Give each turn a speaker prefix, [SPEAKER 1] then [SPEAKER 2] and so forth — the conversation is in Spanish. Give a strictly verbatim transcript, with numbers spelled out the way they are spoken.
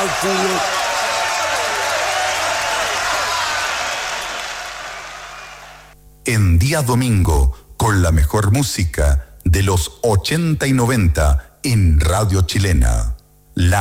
[SPEAKER 1] cálculo.
[SPEAKER 2] En día domingo, con la mejor música de los ochenta y noventa en Radio Chilena.